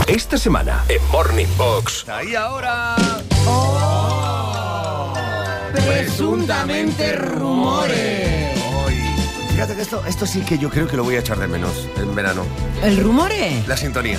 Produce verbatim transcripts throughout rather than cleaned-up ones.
Esta semana en Morning Box. Ahí ahora. Oh, presuntamente rumores. Hoy. Fíjate que esto, esto sí que yo creo que lo voy a echar de menos en verano. ¿El rumore? La sintonía.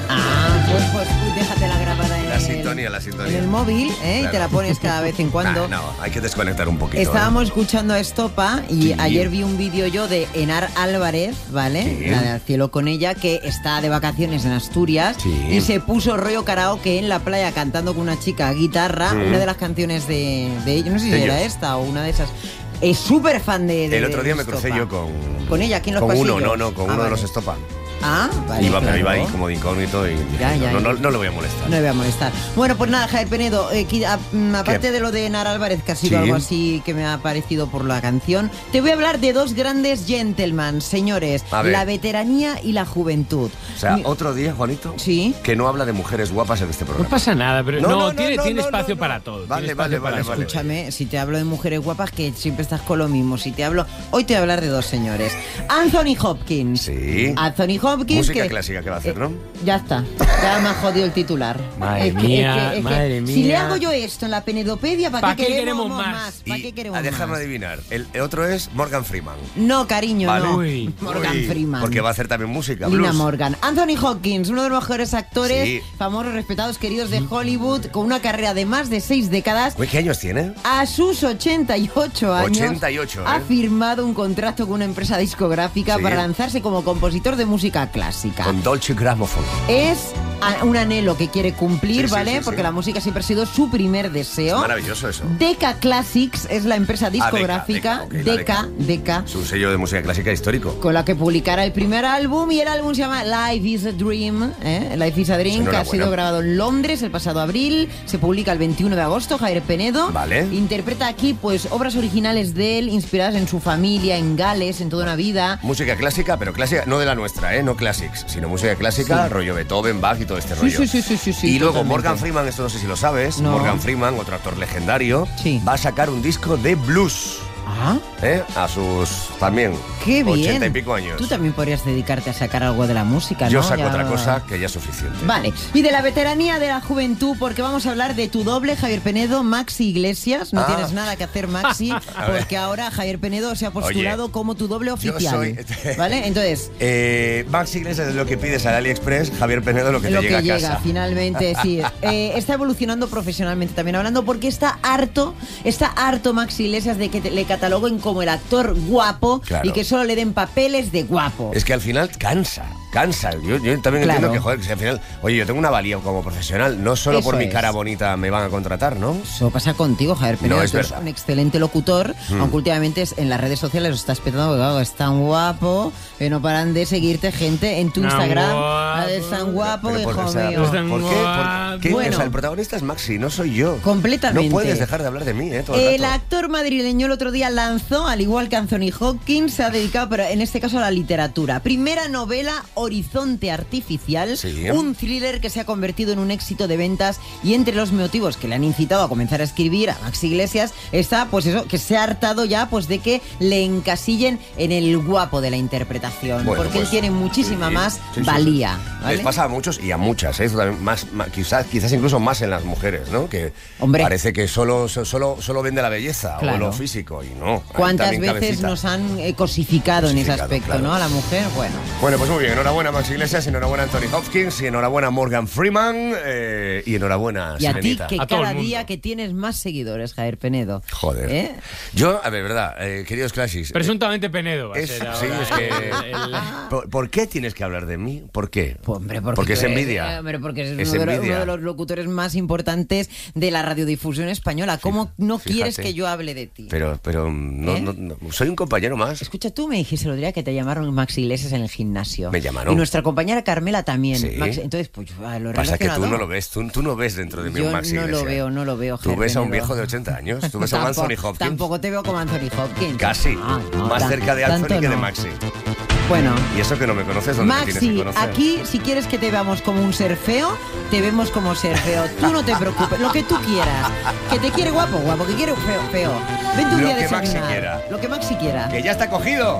Ah, pues, pues déjate la grabada en La el, sintonía, la sintonía. en el móvil, ¿eh? Claro. Y te la pones cada vez en cuando. Nah, no, hay que desconectar un poquito. Estábamos ¿eh? escuchando a Estopa y Sí. ayer vi un vídeo yo de Enar Álvarez, ¿vale? Sí. La de Al cielo con ella, que está de vacaciones en Asturias Sí. y se puso rollo karaoke en la playa cantando con una chica a guitarra, Sí. una de las canciones de, de ellos, no sé si Ellos. era esta o una de esas. Es súper fan de, de El otro de día me Estopa. crucé yo con... ¿Con ella? ¿Aquí en los Con pasillos? uno, no, no, con Ah, uno vale. de los Estopa. Ah, vale. Iba, pero iba claro. ahí como de incógnito y dije, Ya, ya, no, ya. no, no le voy a molestar. No le voy a molestar. Bueno, pues nada, Javier Penedo, eh, qui- a- mm, aparte ¿Qué? de lo de Enar Álvarez, que ha sido Sí. algo así que me ha parecido por la canción, te voy a hablar de dos grandes gentlemen, señores. A ver. La veteranía y la juventud. O sea, Mi- otro día, Juanito, Sí. que no habla de mujeres guapas en este No programa. pasa nada, pero No, no, no, no, tiene, no, tiene no, espacio no, para no. todo. Vale, tiene vale, espacio para vale, todo. vale. Escúchame, si te hablo de mujeres guapas, que siempre estás con lo mismo. Si te hablo... Hoy te voy a hablar de dos señores. Anthony Hopkins. Sí. Anthony Hopkins. Música que, clásica que va a hacer, eh, ¿no? Ya está, ya me ha jodido el titular. Madre Es que- mía, es que- es que madre Si mía. le hago yo esto en la penedopedia, ¿para, ¿Pa' qué, qué queremos, queremos más? más? ¿Para Y qué queremos a dejarme más? adivinar. El, el otro es Morgan Freeman. No, cariño, Vale. no. Uy. Morgan Uy, Freeman. Porque va a hacer también música, Lina blues. Morgan. Anthony Hopkins, uno de los mejores actores, Sí. famosos, respetados, queridos de Hollywood, con una carrera de más de seis décadas. Uy, ¿qué años tiene? A sus ochenta y ocho años, ochenta y ocho, ¿eh? ha firmado un contrato con una empresa discográfica Sí. para lanzarse como compositor de música clásica. Con Dolce Gramophone. Es a- un anhelo que quiere cumplir, Sí, sí, ¿vale? sí, Porque sí. la música siempre ha sido su primer Es deseo. maravilloso eso. Decca Classics es la empresa discográfica, Decca, Decca, ok, la Decca, Decca, Es un sello de música clásica histórico. con la que publicará el primer álbum, y el álbum se llama Life is a Dream, ¿eh? Life is a Dream, que ha Enhorabuena. sido grabado en Londres el pasado abril, se publica el veintiuno de agosto. Javier Penedo Vale. interpreta aquí pues obras originales de él, inspiradas en su familia, en Gales, en toda una vida. Música clásica, pero clásica, no de la nuestra, ¿eh? No classics, sino música clásica, Sí. rollo Beethoven, Bach y todo este Sí, rollo. sí, sí, sí, sí, sí, Y luego totalmente. Morgan Freeman, esto no sé si lo sabes, No. Morgan Freeman, otro actor legendario, Sí. va a sacar un disco de blues, Ah, ¿eh? A sus, también, qué bien. ochenta y pico años. Tú también podrías dedicarte a sacar algo de la música, Yo ¿no? saco Ya- otra cosa que ya es suficiente. Vale, y de la veteranía de la juventud, porque vamos a hablar de tu doble, Javier Penedo, Maxi Iglesias. No Ah. tienes nada que hacer, Maxi, A ver. porque ahora Javier Penedo se ha postulado Oye, como tu doble yo oficial. soy- ¿Vale? Entonces, Eh, Max Iglesias es lo que pides al AliExpress, Javier Penedo lo que lo te que llega llega, a casa. finalmente, sí. Eh, está evolucionando profesionalmente también hablando, porque está harto, está harto Maxi Iglesias de que te- le cataloguen como el actor guapo, Claro. y que solo le den papeles de guapo. Es que al final cansa, cansa. Yo, yo también Claro. entiendo que, joder, que si al final, oye, yo tengo una valía como profesional, no solo Eso por mi es. cara bonita me van a contratar, ¿no? Eso pasa contigo, Javier Penedo. No, es Tú eres verdad. un excelente locutor, Mm. aunque últimamente es- en las redes sociales lo estás petando, claro, es tan guapo, que no paran de seguirte gente en tu Tan Instagram. guapo. La de tan guapo, Pero por- hijo o sea, mío. tan ¿por qué? ¿Por guapo. qué? Bueno. O sea, el protagonista es Maxi, no soy yo. Completamente. No puedes dejar de hablar de mí, ¿eh? Todo el El rato. actor madrileño el otro día lanzó, al igual que Anthony Hopkins, se ha dedicado, pero en este caso a la literatura. Primera novela, Horizonte Artificial, Sí. un thriller que se ha convertido en un éxito de ventas, y entre los motivos que le han incitado a comenzar a escribir a Maxi Iglesias está, pues eso, que se ha hartado ya pues de que le encasillen en el guapo de la interpretación, Bueno, porque pues, él tiene muchísima sí, más sí, sí, valía. sí. ¿vale? Les pasa a muchos y a muchas, ¿eh? Esto también más, más- quizás, quizás incluso más en las mujeres, ¿no? Que Hombre. parece que solo, so- solo, solo vende la belleza Claro. o lo físico y no. hay ¿Cuántas también veces cabecita. nos han eh, cosificado, en ese Cosificado, aspecto, claro. ¿no? A la mujer, bueno. Bueno, pues muy bien, enhorabuena Max Iglesias, enhorabuena Anthony Hopkins y enhorabuena Morgan Freeman eh, y enhorabuena Y a ti, Sirenita. que A todo el cada mundo. día que tienes más seguidores, Javier Penedo. Joder. ¿Eh? Yo, a ver, verdad, eh, queridos Classics. eh, Presuntamente Penedo va a es- ser sí, ahora es que- el- el- ¿por, por qué tienes que hablar de mí? ¿Por qué? Pues, hombre, porque, porque es tú eres- envidia. eh, hombre, porque es, Es uno, de los, envidia. uno de los locutores más importantes de la radiodifusión española. ¿Cómo no fíjate. quieres que yo hable de ti? Pero, pero no, ¿Eh? no- no- soy un compañero más. Escucha, tú me dijiste el otro día que te llamaron Maxi Iglesias en el gimnasio. Me llamaron. Y nuestra compañera Carmela también. Sí. Maxi- entonces, pues ah, lo he Pasa que tú relacionado. no lo ves, tú, tú no ves dentro de mí Yo un Maxi no lo Iglesias. veo, no lo veo, Tú Javier ves a un Penedo. viejo de ochenta años, tú ves a un Tampoco- Anthony Hopkins. Tampoco te veo como Anthony Hopkins. Casi, Ah, no, más tan- cerca de Anthony tanto que de no. Maxi. Bueno. Y eso que no me conoces, ¿dónde me tienes que Maxi, conocer? aquí si quieres que te veamos como un ser feo, te vemos como ser feo. Tú no te preocupes, lo que tú quieras. Que te quiere guapo, guapo, que quiere feo, feo. Vente un Lo día a que Maxi desayunar. quiera. Lo que Maxi quiera. ¡Que ya está cogido!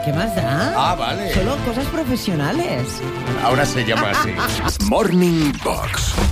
¿Qué más da? Ah, vale. Solo cosas profesionales. Ahora se llama así. Morning Box.